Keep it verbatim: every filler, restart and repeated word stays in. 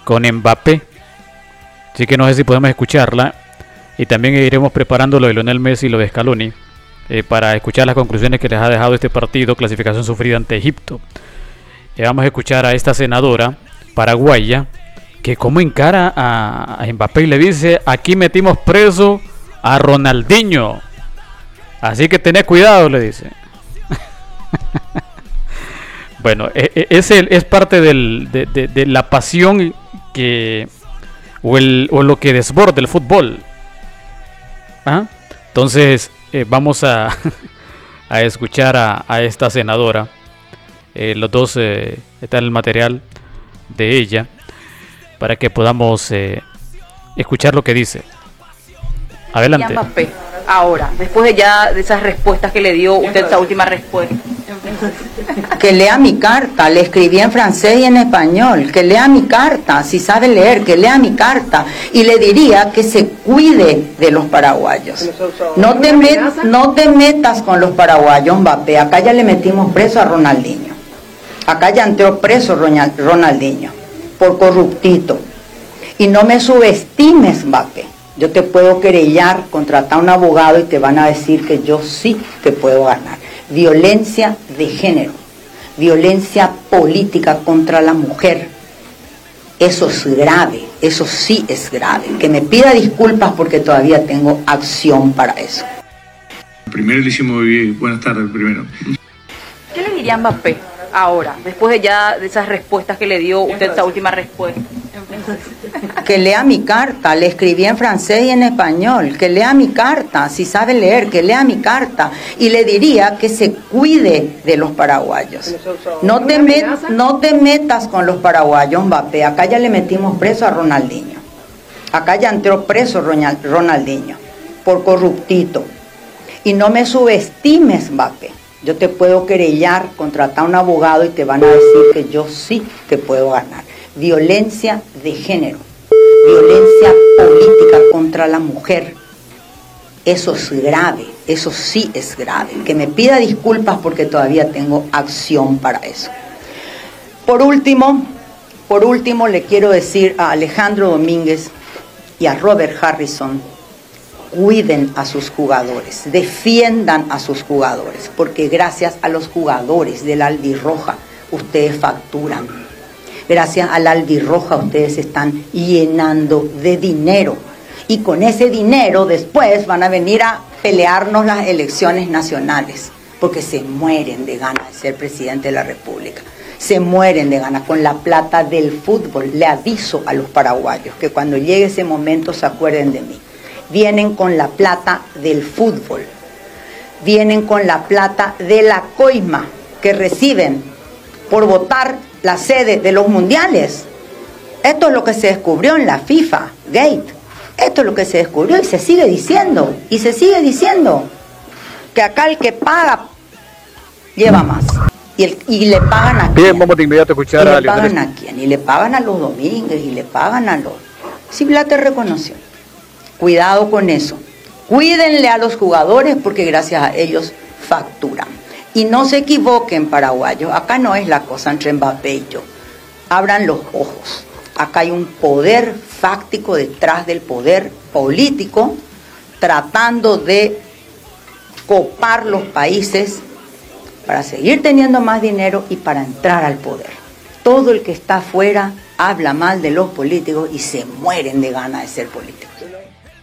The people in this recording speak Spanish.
con Mbappé. Así que no sé si podemos escucharla. Y también iremos preparando lo de Lionel Messi y lo de Scaloni eh, para escuchar las conclusiones que les ha dejado este partido, clasificación sufrida ante Egipto. Eh, vamos a escuchar a esta senadora paraguaya que como encara a, a Mbappé y le dice: aquí metimos preso a Ronaldinho, así que tened cuidado, le dice. Bueno, es, el, es parte del, de, de, de la pasión que o, el, o lo que desborda el fútbol. ¿Ah? Entonces eh, vamos a, a escuchar a, a esta senadora. Eh, los dos eh, está el material de ella para que podamos eh, escuchar lo que dice. Adelante. Mbappé, ahora, después de ya de esas respuestas que le dio usted, esa última respuesta. Que lea mi carta, le escribí en francés y en español, que lea mi carta, si sabe leer, que lea mi carta, y le diría que se cuide de los paraguayos. No te, met, no te metas con los paraguayos, Mbappé, acá ya le metimos preso a Ronaldinho, acá ya entró preso Ronaldinho, por corruptito, y no me subestimes, Mbappé. Yo te puedo querellar, contratar a un abogado y te van a decir que yo sí te puedo ganar. Violencia de género, violencia política contra la mujer. Eso es grave, eso sí es grave. Que me pida disculpas porque todavía tengo acción para eso. Primero le hicimos vivir. Buenas tardes, primero. ¿Qué le diría a Mbappé ahora, después de ya de esas respuestas que le dio usted, esa última respuesta? Que lea mi carta, le escribí en francés y en español, que lea mi carta, si sabe leer, que lea mi carta, y le diría que se cuide de los paraguayos. No te, met, no te metas con los paraguayos, Mbappé, acá ya le metimos preso a Ronaldinho, acá ya entró preso Ronaldinho, por corruptito, y no me subestimes, Mbappé. Yo te puedo querellar, contratar a un abogado y te van a decir que yo sí te puedo ganar. Violencia de género, violencia política contra la mujer. Eso es grave, eso sí es grave. Que me pida disculpas porque todavía tengo acción para eso. Por último, por último le quiero decir a Alejandro Domínguez y a Robert Harrison: cuiden a sus jugadores, defiendan a sus jugadores, porque gracias a los jugadores del Albirroja ustedes facturan. Gracias al Albirroja ustedes se están llenando de dinero. Y con ese dinero después van a venir a pelearnos las elecciones nacionales. Porque se mueren de ganas de ser presidente de la República. Se mueren de ganas con la plata del fútbol. Le aviso a los paraguayos que cuando llegue ese momento se acuerden de mí. Vienen con la plata del fútbol. Vienen con la plata de la coima que reciben por votar la sede de los mundiales. Esto es lo que se descubrió en la FIFA Gate. Esto es lo que se descubrió y se sigue diciendo. Y se sigue diciendo que acá el que paga lleva más. Y, el, y le pagan a quién. Bien, vamos de inmediato a escuchar ¿Y a le pagan a quién? Y le pagan a los Domínguez y le pagan a los... Sí, Blate reconoció. Cuidado con eso. Cuídenle a los jugadores porque gracias a ellos facturan. Y no se equivoquen, paraguayos, acá no es la cosa entre Mbappé y yo. Abran los ojos. Acá hay un poder fáctico detrás del poder político, tratando de copar los países para seguir teniendo más dinero y para entrar al poder. Todo el que está afuera habla mal de los políticos y se mueren de ganas de ser políticos.